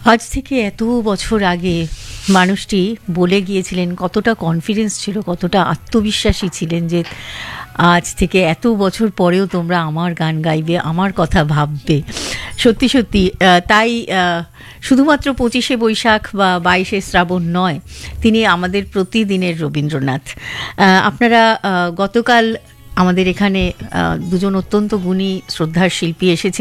আজ থেকে এত বছর আগে মানুষটি বলে গিয়েছিলেন, কতটা কনফিডেন্স ছিল, কতটা আত্মবিশ্বাসী ছিলেন যে আজ থেকে এত বছর পরেও তোমরা আমার গান গাইবে, আমার কথা ভাববে। সত্যি সত্যি তাই শুধুমাত্র 25শে বৈশাখ বা 22শে শ্রাবণ নয়, তিনি আমাদের প্রতিদিনের রবীন্দ্রনাথ। আপনারা গতকাল আমাদের এখানে দুজন অত্যন্ত গুণী শ্রদ্ধার শিল্পী এসেছিলেন।